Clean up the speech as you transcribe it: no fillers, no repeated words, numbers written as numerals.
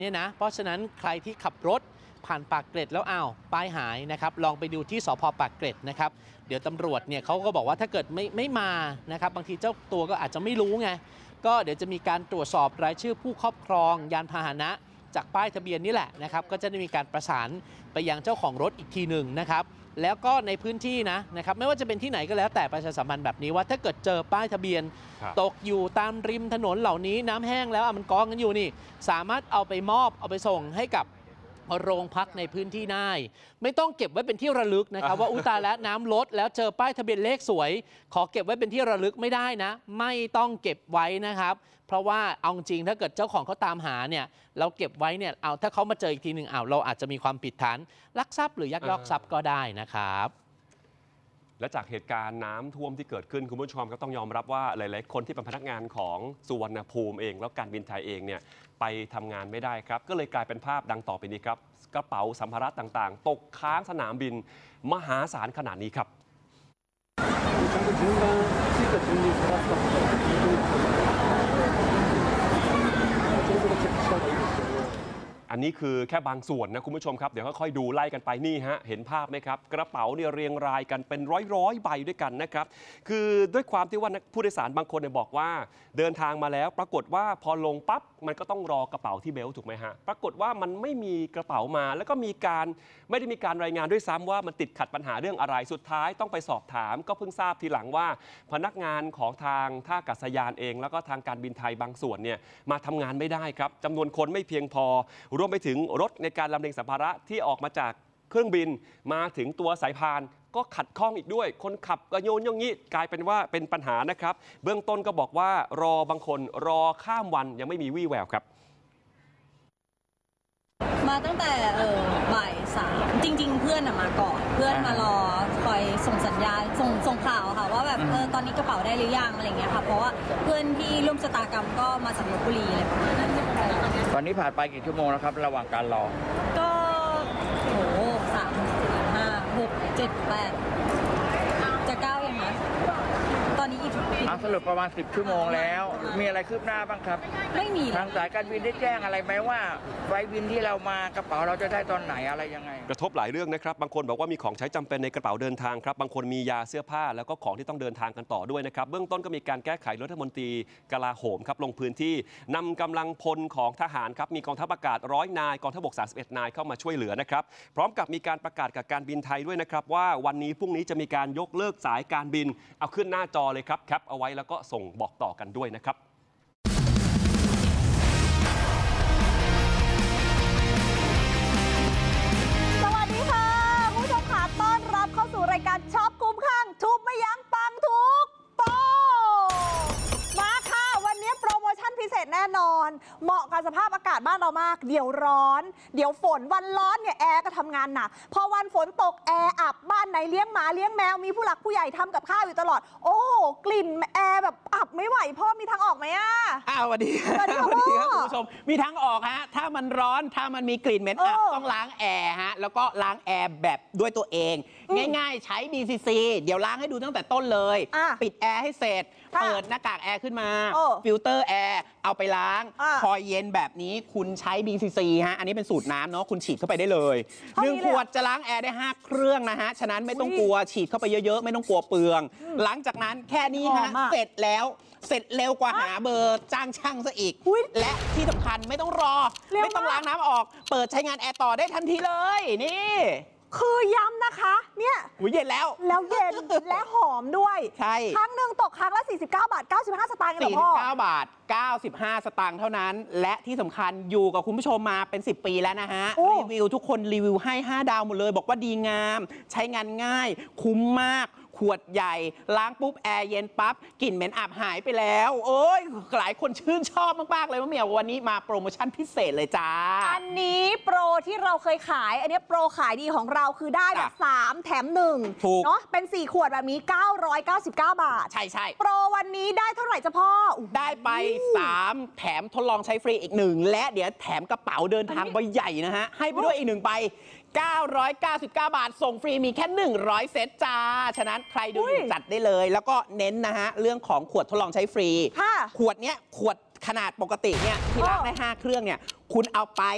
เนี่ยนะเพราะฉะนั้นใครที่ขับรถผ่านปากเกร็ดแล้วป้ายหายนะครับลองไปดูที่สภ.ปากเกร็ดนะครับเดี๋ยวตำรวจเนี่ยเขาก็บอกว่าถ้าเกิดไม่มานะครับบางทีเจ้าตัวก็อาจจะไม่รู้ไงก็เดี๋ยวจะมีการตรวจสอบรายชื่อผู้ครอบครองยานพาหนะจากป้ายทะเบียนนี่แหละนะครับก็จะได้มีการประสานไปยังเจ้าของรถอีกทีหนึ่งนะครับแล้วก็ในพื้นที่นะครับไม่ว่าจะเป็นที่ไหนก็แล้วแต่ประชาสัมพันธ์แบบนี้ว่าถ้าเกิดเจอป้ายทะเบียนตกอยู่ตามริมถนนเหล่านี้น้ำแห้งแล้วมันกองกันอยู่นี่สามารถเอาไปมอบเอาไปส่งให้กับโรงพักในพื้นที่ได้ไม่ต้องเก็บไว้เป็นที่ระลึกนะครับว่าอุตาและน้ำลดแล้วเจอป้ายทะเบียนเลขสวยขอเก็บไว้เป็นที่ระลึกไม่ได้นะไม่ต้องเก็บไว้นะครับเพราะว่าเอาจริงถ้าเกิดเจ้าของเขาตามหาเนี่ยเราเก็บไว้เนี่ยถ้าเขามาเจออีกทีหนึ่งเราอาจจะมีความผิดฐานลักทรัพย์หรือยักยอกทรัพย์ก็ได้นะครับและจากเหตุการณ์น้ำท่วมที่เกิดขึ้นคุณผู้ชมก็ต้องยอมรับว่าหลายๆคนที่เป็นพนักงานของสุวรรณภูมิเองแล้วการบินไทยเองเนี่ยไปทำงานไม่ได้ครับก็เลยกลายเป็นภาพดังต่อไปนี้ครับกระเป๋าสัมภาระต่างๆตกค้างสนามบินมหาศาลขนาดนี้ครับอันนี้คือแค่บางส่วนนะคุณผู้ชมครับเดี๋ยวค่อยๆดูไล่กันไปนี่ฮะเห็นภาพไหมครับกระเป๋าเนี่ยเรียงรายกันเป็นร้อยใบด้วยกันนะครับคือด้วยความที่ว่าผู้โดยสารบางคนเนี่ยบอกว่าเดินทางมาแล้วปรากฏว่าพอลงปั๊บมันก็ต้องรอกระเป๋าที่เบลต์ถูกไหมฮะปรากฏว่ามันไม่มีกระเป๋ามาแล้วก็ไม่ได้มีการรายงานด้วยซ้ำว่ามันติดขัดปัญหาเรื่องอะไรสุดท้ายต้องไปสอบถามก็เพิ่งทราบทีหลังว่าพนักงานของทางท่าอากาศยานเองแล้วก็ทางการบินไทยบางส่วนเนี่ยมาทำงานไม่ได้ครับจำนวนคนไม่เพียงพอรวมไปถึงรถในการลำเลียงสัมภาระที่ออกมาจากเครื่องบินมาถึงตัวสายพานก็ขัดข้องอีกด้วยคนขับก็โยนอย่างนี้กลายเป็นว่าเป็นปัญหานะครับเบื้องต้นก็บอกว่ารอบางคนรอข้ามวันยังไม่มีวี่แววครับมาตั้งแต่บ่าย3จริงๆเพื่อนมาก่อนเพื่อนมารอคอยส่งสัญญาณส่งข่าวค่ะว่าแบบตอนนี้กระเป๋าได้หรือยังอะไรเงี้ยค่ะเพราะว่าเพื่อนที่ร่วมชะตากรรมก็มาจากลพบุรีอะไรประมาณนั้นตอนนี้ผ่านไปกี่ชั่วโมงแล้วครับระหว่างการรอก็3 4 5 6 7 8จะ9ยังนะตอนนี้อีกสรุปประมาณ10ชั่วโมงแล้วมีอะไรคืบหน้าบ้างครับไม่มีทางสายการบินได้แจ้งอะไรไหมว่าไฟล์บินที่เรามากระเป๋าเราจะได้ตอนไหนอะไรยังไงกระทบหลายเรื่องนะครับบางคนบอกว่ามีของใช้จำเป็นในกระเป๋าเดินทางครับบางคนมียาเสื้อผ้าแล้วก็ของที่ต้องเดินทางกันต่อด้วยนะครับเบื้องต้นก็มีการแก้ไขรัฐมนตรีกลาโหมครับลงพื้นที่นำกำลังพลของทหารครับมีกองทัพอากาศ100 นายกองทัพบก31 นายเข้ามาช่วยเหลือนะครับพร้อมกับมีการประกาศกับการบินไทยด้วยนะครับว่าวันนี้พรุ่งนี้จะมีการยกเลิกสายการบินเอาขึ้นหน้าจอเลยครับแคปเอาไว้แล้วก็ส่งบอกต่อกันด้วยนะครับสวัสดีค่ะผู้ชมค่ะต้อนรับเข้าสู่รายการช็อปคุ้มข้างทุบไม่ยั้งปังทุกโตมาค่ะวันนี้โปรโมชั่นพิเศษแน่นอนเหมาะกับสภาพอากาศบ้านเรามากเดี๋ยวร้อนเดี๋ยวฝนวันร้อนเนี่ยแอร์ก็ทำงานหนักพอวันฝนตกแอร์อับบ้านไหนเลี้ยงหมาเลี้ยงแมวมีผู้หลักผู้ใหญ่ทำกับข้าวอยู่ตลอดโอ้กลิ่นแอร์แบบอับไม่ไหวพ่อมีทางออกไหมสวัสดีครับคุณผู้ชมมีทางออกฮะถ้ามันร้อนถ้ามันมีกลิ่นเหม็นอับต้องล้างแอร์ฮะแล้วก็ล้างแอร์แบบด้วยตัวเองง่ายๆใช้ BCC เดี๋ยวล้างให้ดูตั้งแต่ต้นเลยปิดแอร์ให้เสร็จเปิดหน้ากากแอร์ขึ้นมาฟิลเตอร์แอร์เอาไปล้างพอเย็นแบบนี้คุณใช้ BCC ฮะอันนี้เป็นสูตรน้ำเนาะคุณฉีดเข้าไปได้เลย1 ขวดจะล้างแอร์ได้5 เครื่องนะฮะฉะนั้นไม่ต้องกลัวฉีดเข้าไปเยอะๆไม่ต้องกลัวเปลืองหลังจากนั้นแค่นี้ฮะเสร็จแล้วเสร็จเร็วกว่าหาเบอร์จ้างช่างซะอีกและที่สำคัญไม่ต้องรอไม่ต้องล้างน้ำออกเปิดใช้งานแอร์ต่อได้ทันทีเลยนี่คือย้ำนะคะเนี่ยเย็นแล้วเย็นและหอมด้วยใช่ครั้งหนึ่งตกครั้งละ49 บาท 95 สตางค์เหรอพ่อ 49 บาท 95 สตางค์เท่านั้นและที่สำคัญอยู่กับคุณผู้ชมมาเป็น10 ปีแล้วนะฮะรีวิวทุกคนรีวิวให้5 ดาวหมดเลยบอกว่าดีงามใช้งานง่ายคุ้มมากขวดใหญ่ล้างปุ๊บแอร์เย็นปั๊บกลิ่นเหม็นอับหายไปแล้วโอ้ยหลายคนชื่นชอบมากๆเลยว่าเหมียววันนี้มาโปรโมชั่นพิเศษเลยจ้าอันนี้โปรที่เราเคยขายอันนี้โปรขายดีของเราคือได้แบบ3 แถม 1เนาะเป็น4 ขวดแบบนี้999 บาทใช่โปรวันนี้ได้เท่าไหร่จ้ะพ่อได้ไป3แถมทดลองใช้ฟรีอีก1และเดี๋ยวแถมกระเป๋าเดินทางใบใหญ่นะฮะให้ไปด้วยอีก1ใบ999 บาทส่งฟรีมีแค่100 เซตจ้าฉะนั้นใครดูจัดได้เลยแล้วก็เน้นนะฮะเรื่องของขวดทดลองใช้ฟรีขวดเนี้ยขวดขนาดปกติเนี่ยที่ล้างได้5 เครื่องเนี่ยคุณเอาไป